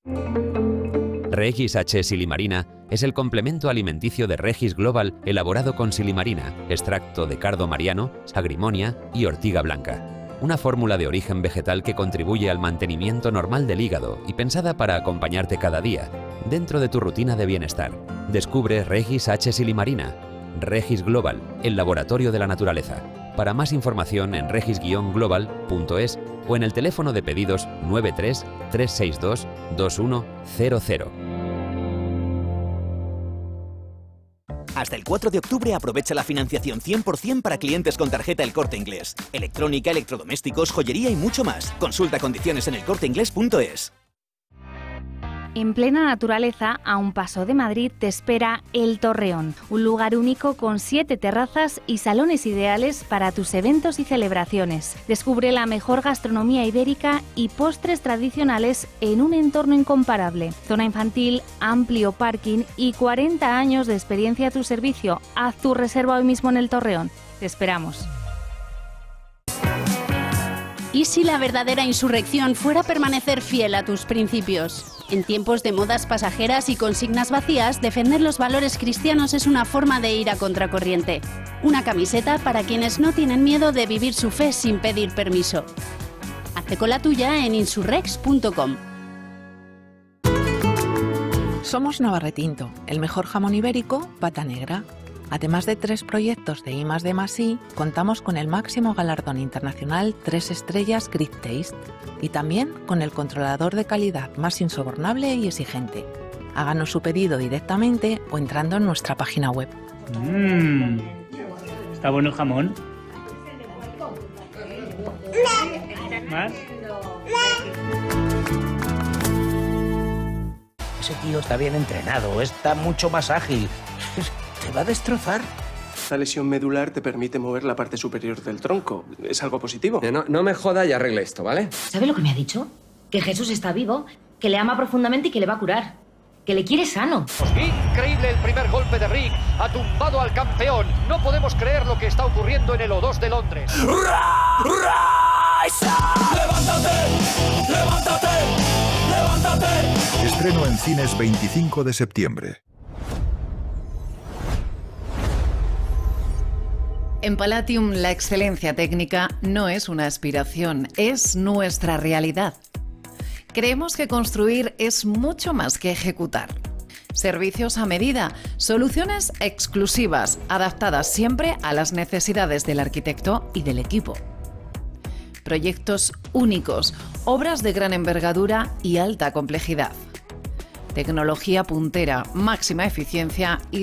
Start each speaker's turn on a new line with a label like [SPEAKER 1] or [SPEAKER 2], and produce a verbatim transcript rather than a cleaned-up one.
[SPEAKER 1] Regis H. Silimarina es el complemento alimenticio de Regis Global elaborado con silimarina, extracto de cardo mariano, agrimonia y ortiga blanca. Una fórmula de origen vegetal que contribuye al mantenimiento normal del hígado y pensada para acompañarte cada día, dentro de tu rutina de bienestar. Descubre Regis H. Silimarina. Regis Global, el laboratorio de la naturaleza. Para más información en regis guion global punto es o en el teléfono de pedidos nueve tres, tres seis dos, dos uno cero cero.
[SPEAKER 2] Hasta el cuatro de octubre aprovecha la financiación cien por ciento para clientes con tarjeta El Corte Inglés. Electrónica, electrodomésticos, joyería y mucho más. Consulta condiciones en el corte inglés punto es.
[SPEAKER 3] En plena naturaleza, a un paso de Madrid, te espera El Torreón, un lugar único con siete terrazas y salones ideales para tus eventos y celebraciones. Descubre la mejor gastronomía ibérica y postres tradicionales en un entorno incomparable. Zona infantil, amplio parking y cuarenta años de experiencia a tu servicio. Haz tu reserva hoy mismo en El Torreón. Te esperamos.
[SPEAKER 4] ¿Y si la verdadera insurrección fuera permanecer fiel a tus principios? En tiempos de modas pasajeras y consignas vacías, defender los valores cristianos es una forma de ir a contracorriente. Una camiseta para quienes no tienen miedo de vivir su fe sin pedir permiso. Hazte con la tuya en insurrex punto com.
[SPEAKER 5] Somos Navarretinto, el mejor jamón ibérico, pata negra. Además de tres proyectos de I más D más I, contamos con el máximo galardón internacional tres estrellas Great Taste y también con el controlador de calidad más insobornable y exigente. Háganos su pedido directamente o entrando en nuestra página web.
[SPEAKER 6] Mmm, ¿está bueno el jamón? ¿Más?
[SPEAKER 7] Ese tío está bien entrenado, está mucho más ágil. Te va a destrozar.
[SPEAKER 8] Esta lesión medular te permite mover la parte superior del tronco. Es algo positivo.
[SPEAKER 9] No, no me joda y arregle esto, ¿vale?
[SPEAKER 10] ¿Sabe lo que me ha dicho? Que Jesús está vivo, que le ama profundamente y que le va a curar. Que le quiere sano.
[SPEAKER 11] Increíble el primer golpe de Rick. Ha tumbado al campeón. No podemos creer lo que está ocurriendo en el O dos de Londres.
[SPEAKER 12] ¡Levántate! ¡Levántate! ¡Levántate!
[SPEAKER 13] Estreno en cines veinticinco de septiembre.
[SPEAKER 14] En Palatium, la excelencia técnica no es una aspiración, es nuestra realidad. Creemos que construir es mucho más que ejecutar. Servicios a medida, soluciones exclusivas, adaptadas siempre a las necesidades del arquitecto y del equipo. Proyectos únicos, obras de gran envergadura y alta complejidad. Tecnología puntera, máxima eficiencia y